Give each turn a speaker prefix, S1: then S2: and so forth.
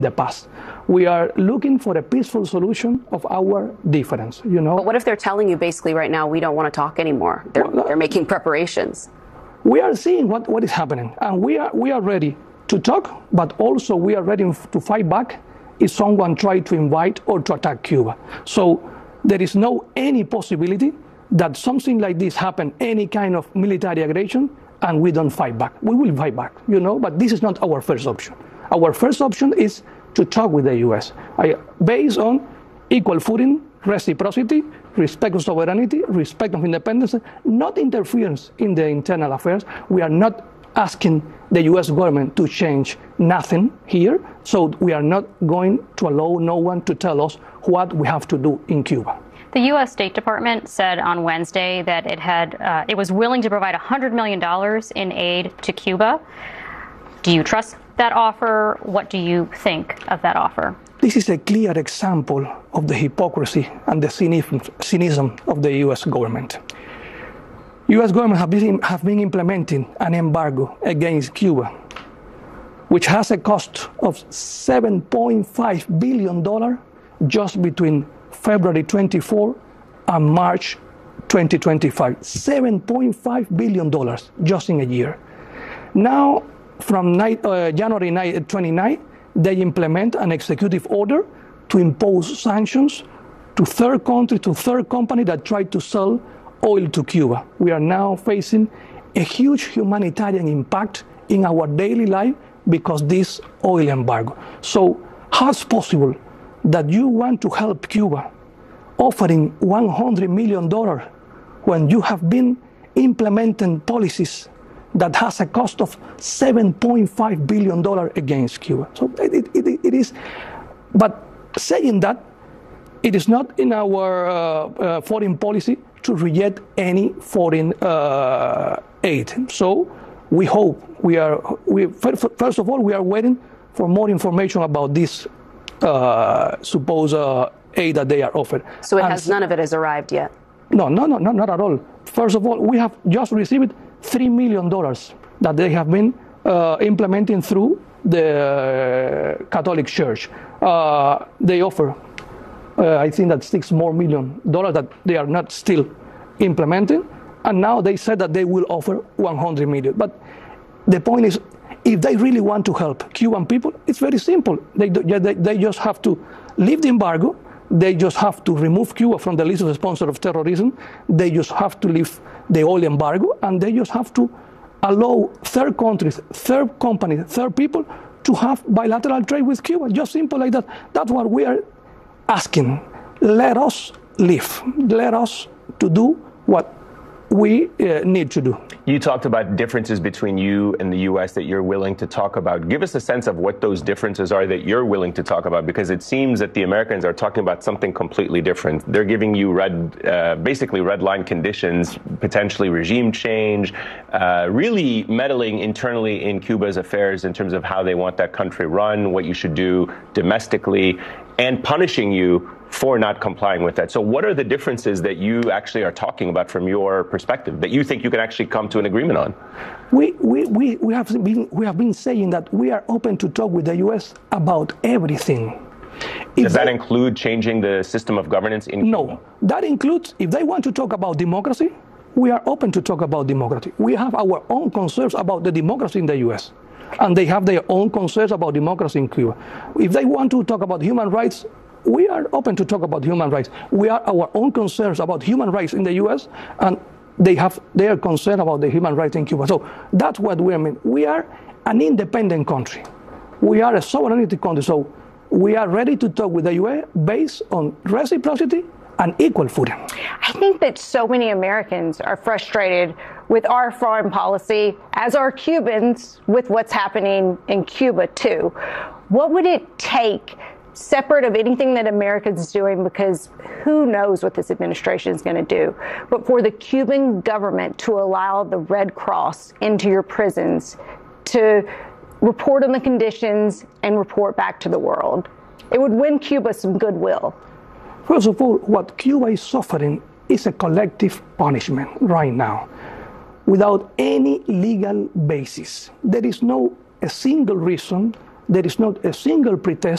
S1: the past. We are looking for a peaceful solution of our difference, you know.
S2: But what if they're telling you basically right now, we don't want to talk anymore? They're making preparations.
S1: We are seeing what is happening, and we are ready to talk, but also we are ready to fight back if someone tries to invite or to attack Cuba. So there is no any possibility that something like this happen, any kind of military aggression, and we don't fight back. We will fight back, you know, but this is not our first option. Our first option is to talk with the U.S. Based on equal footing, reciprocity, respect of sovereignty, respect of independence, not interference in the internal affairs. We are not asking the U.S. government to change nothing here, so we are not going to allow no one to tell us what we have to do in Cuba.
S3: The U.S. State Department said on Wednesday that it was willing to provide $100 million in aid to Cuba. Do you trust that offer? What do you think of that offer?
S1: This is a clear example of the hypocrisy and the cynicism of the U.S. government. U.S. government have been implementing an embargo against Cuba, which has a cost of $7.5 billion just between February 24 and March 2025. $7.5 billion just in a year. Now, from January 29, they implement an executive order to impose sanctions to third country, to third company that tried to sell oil to Cuba. We are now facing a huge humanitarian impact in our daily life because this oil embargo. So how is possible that you want to help Cuba offering $100 million when you have been implementing policies that has a cost of $7.5 billion against Cuba? So it is, but saying that, it is not in our foreign policy to reject any foreign aid. So we hope, first of all, we are waiting for more information about this supposed aid that they are offered.
S2: So none of it has arrived yet?
S1: No, not at all. First of all, we have just received $3 million that they have been implementing through the Catholic Church. They offer, I think that $6 more million that they are not still implementing, and now they said that they will offer $100 million. But the point is, if they really want to help Cuban people, it's very simple. They just have to lift the embargo. They just have to remove Cuba from the list of sponsors of terrorism. They just have to lift the oil embargo, and they just have to allow third countries, third companies, third people to have bilateral trade with Cuba. Just simple like that. That's what we are asking. Let us live. Let us to do what we need to do.
S4: You talked about differences between you and the U.S. that you're willing to talk about. Give us a sense of what those differences are that you're willing to talk about, because it seems that the Americans are talking about something completely different. They're giving you basically red line conditions, potentially regime change, really meddling internally in Cuba's affairs in terms of how they want that country run, what you should do domestically, and punishing you for not complying with that. So what are the differences that you actually are talking about from your perspective that you think you can actually come to an agreement on?
S1: We have been saying that we are open to talk with the U.S. about everything.
S4: Does that include changing the system of governance in Cuba?
S1: No, that includes, if they want to talk about democracy, we are open to talk about democracy. We have our own concerns about the democracy in the U.S., and they have their own concerns about democracy in Cuba. If they want to talk about human rights, we are open to talk about human rights. We are our own concerns about human rights in the U.S., and they have their concern about the human rights in Cuba. So that's what we mean. We are an independent country. We are a sovereignty country. So we are ready to talk with the U.S. based on reciprocity and equal footing.
S5: I think that so many Americans are frustrated with our foreign policy, as are Cubans, with what's happening in Cuba, too. What would it take, separate of anything that America's doing, because who knows what this administration is going to do, but for the Cuban government to allow the Red Cross into your prisons to report on the conditions and report back to the world? It would win Cuba some goodwill.
S1: First of all, what Cuba is suffering is a collective punishment right now, without any legal basis. There is no a single reason there is not a single pretext